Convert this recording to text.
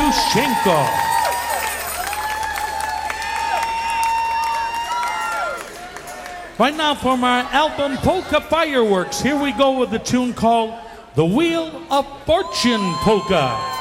Lushenko. Right now from our album Polka Fireworks, here we go with the tune called The Wheel of Fortune Polka.